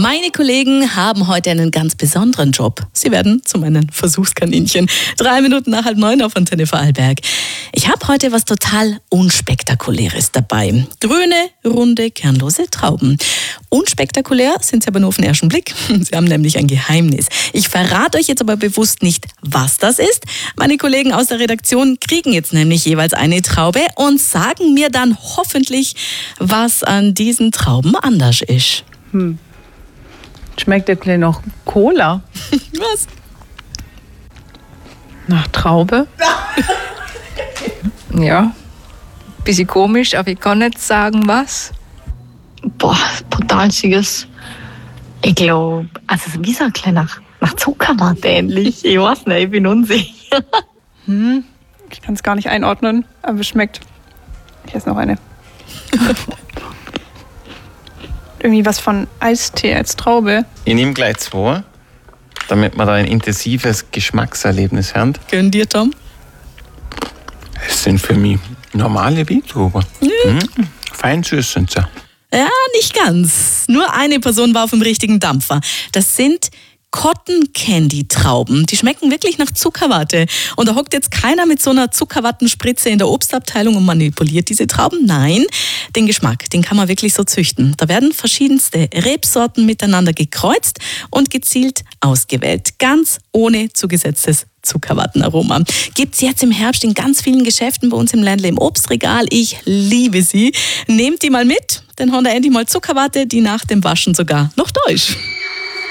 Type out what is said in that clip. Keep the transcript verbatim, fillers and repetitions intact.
Meine Kollegen haben heute einen ganz besonderen Job. Sie werden zu meinen Versuchskaninchen. Drei Minuten nach halb neun auf Antenne Vorarlberg. Ich habe heute was total Unspektakuläres dabei. Grüne, runde, kernlose Trauben. Unspektakulär sind sie aber nur auf den ersten Blick. Sie haben nämlich ein Geheimnis. Ich verrate euch jetzt aber bewusst nicht, was das ist. Meine Kollegen aus der Redaktion kriegen jetzt nämlich jeweils eine Traube und sagen mir dann hoffentlich, was an diesen Trauben anders ist. Hm. Schmeckt der Kleine noch Cola? Was? Nach Traube? Ja, bisschen komisch, aber ich kann nicht sagen, was. Boah, brutal schiges. Ich glaube, also wie so ein kleiner nach, nach Zuckerwatte ähnlich. Ich weiß nicht, ich bin unsicher. Hm. Ich kann es gar nicht einordnen, aber es schmeckt. Hier ist noch eine. Irgendwie was von Eistee als Traube. Ich nehme gleich zwei, damit wir da ein intensives Geschmackserlebnis haben. Gönn dir, Tom. Es sind für mich normale Weintrauben. Mhm. Mhm. Fein süß sind sie. Ja, nicht ganz. Nur eine Person war auf dem richtigen Dampfer. Das sind Cotton Candy Trauben. Die schmecken wirklich nach Zuckerwatte. Und da hockt jetzt keiner mit so einer Zuckerwattenspritze in der Obstabteilung und manipuliert diese Trauben. Nein, den Geschmack, den kann man wirklich so züchten. Da werden verschiedenste Rebsorten miteinander gekreuzt und gezielt ausgewählt. Ganz ohne zugesetztes Zuckerwattenaroma. Gibt's jetzt im Herbst in ganz vielen Geschäften bei uns im Ländle im Obstregal. Ich liebe sie. Nehmt die mal mit, dann haben wir endlich mal Zuckerwatte, die nach dem Waschen sogar noch da ist.